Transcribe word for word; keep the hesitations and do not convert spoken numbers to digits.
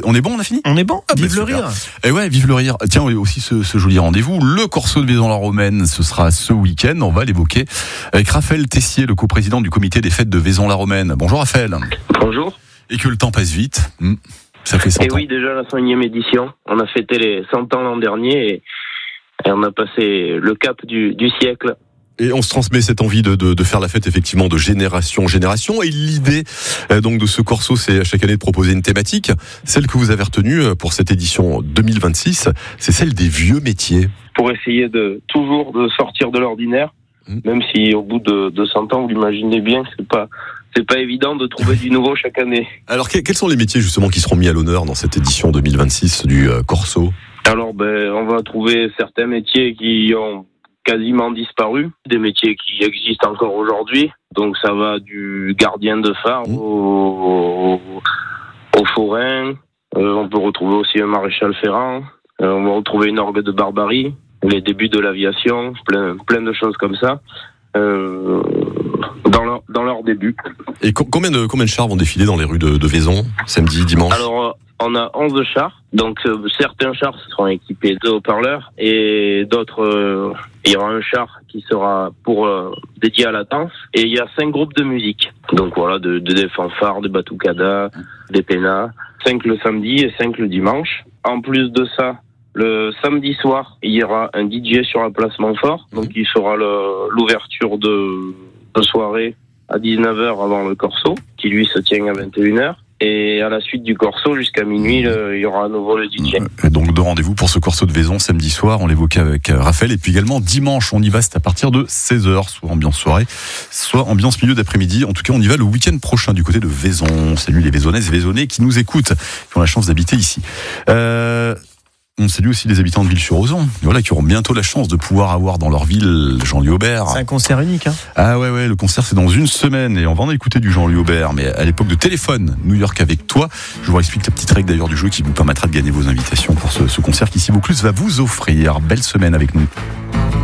on est bon, on a fini ? On est bon, ah, vive bah, le super. rire. Et ouais, vive le rire. Tiens, aussi ce, ce joli rendez-vous, le Corso de Vaison-la-Romaine, ce sera ce week-end, on va l'évoquer avec Raphaël Tessier, le coprésident du comité des fêtes de Vaison-la-Romaine. Bonjour Raphaël. Bonjour. Et que le temps passe vite, hmm, ça fait cent et ans. Et oui, déjà la centième édition, on a fêté les cent ans l'an dernier et, et on a passé le cap du, du siècle. Et on se transmet cette envie de, de, de faire la fête effectivement de génération en génération. Et l'idée euh, donc de ce Corso, c'est chaque année de proposer une thématique. Celle que vous avez retenue pour cette édition deux mille vingt-six, c'est celle des vieux métiers. Pour essayer de toujours de sortir de l'ordinaire, mmh. même si au bout de, de cent ans, vous l'imaginez bien, c'est pas c'est pas évident de trouver du nouveau chaque année. Alors quels sont les métiers justement qui seront mis à l'honneur dans cette édition deux mille vingt-six du euh, Corso ? Alors ben on va trouver certains métiers qui ont quasiment disparu, des métiers qui existent encore aujourd'hui. Donc ça va du gardien de phare mmh. au, au, au forain. Euh, on peut retrouver aussi un maréchal ferrant. Euh, on va retrouver une orgue de barbarie, les débuts de l'aviation, plein, plein de choses comme ça. Euh, dans leur, dans leur début. Et co- combien de combien de chars vont défiler dans les rues de, de Vaison, samedi, dimanche ? Alors, on a onze chars. Donc, euh, certains chars seront équipés de haut-parleurs et d'autres, euh, il y aura un char qui sera pour euh, dédié à la danse. Et il y a cinq groupes de musique. Donc voilà, de, de des fanfares, des batucadas, des pénas. Cinq le samedi et cinq le dimanche. En plus de ça, le samedi soir, il y aura un D J sur la place Montfort. Donc, il fera le, l'ouverture de, de soirée à dix-neuf heures avant le Corso, qui lui se tient à vingt et une heures. Et à la suite du Corso, jusqu'à minuit, le, il y aura à nouveau le D J. Et donc, de rendez-vous pour ce Corso de Vaison samedi soir, on l'évoquait avec Raphaël. Et puis également, dimanche, on y va, c'est à partir de seize heures, soit ambiance soirée, soit ambiance milieu d'après-midi. En tout cas, on y va le week-end prochain du côté de Vaison. Salut les Vaisonnaises et Vaisonnais qui nous écoutent, qui ont la chance d'habiter ici. Euh... On salue aussi les habitants de Ville-sur-Ozon, voilà, qui auront bientôt la chance de pouvoir avoir dans leur ville Jean-Louis Aubert. C'est un concert unique, hein. Ah ouais, ouais, le concert c'est dans une semaine et on va en écouter du Jean-Louis Aubert, mais à l'époque de Téléphone, New York avec toi. Je vous explique la petite règle d'ailleurs du jeu qui vous permettra de gagner vos invitations pour ce, ce concert qui, si vous plus, va vous offrir. Belle semaine avec nous.